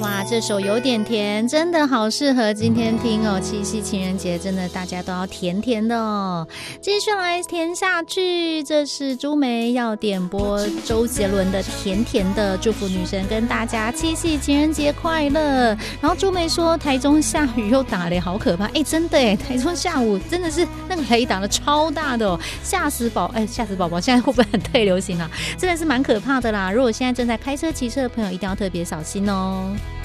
哇，这首有点甜，真的好适合今天听哦。七夕情人节，真的大家都要甜甜的哦。继续来甜下去，这是朱梅要点播周杰伦的《甜甜的》，祝福女神跟大家七夕情人节快乐。然后朱梅说，台中下雨又打雷，好可怕！哎，真的哎，台中下午真的是那个雷打的超大的哦，吓死宝宝！现在会不会很太流行啊？真的是蛮可怕的啦。如果现在正在开车骑车的朋友，一定要特别小心哦。